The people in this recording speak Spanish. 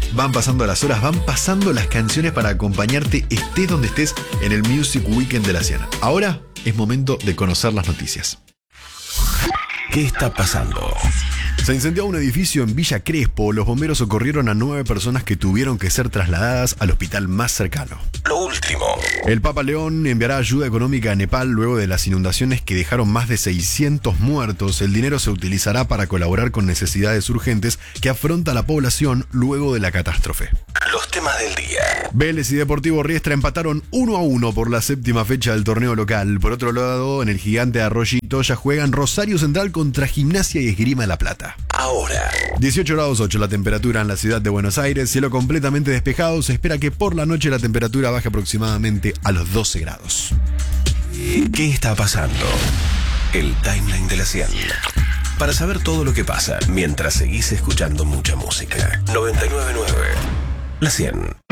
van pasando las horas, van pasando las canciones para acompañarte, estés donde estés en el Music Weekend de la 100. Ahora es momento de conocer las noticias. ¿Qué está pasando? Se incendió un edificio en Villa Crespo. Los bomberos socorrieron a 9 personas que tuvieron que ser trasladadas al hospital más cercano. Lo último. El Papa León enviará ayuda económica a Nepal luego de las inundaciones que dejaron más de 600 muertos. El dinero se utilizará para colaborar con necesidades urgentes que afronta la población luego de la catástrofe. Los temas del día. Vélez y Deportivo Riestra empataron 1-1 por la 7ª fecha del torneo local. Por otro lado, en el gigante Arroyito ya juegan Rosario Central contra Gimnasia y Esgrima de La Plata. Ahora. 18 grados 8 la temperatura en la ciudad de Buenos Aires, cielo completamente despejado. Se espera que por la noche la temperatura baje aproximadamente a los 12 grados. ¿Qué está pasando? El timeline de la 100. Para saber todo lo que pasa mientras seguís escuchando mucha música. 99.9 La 100.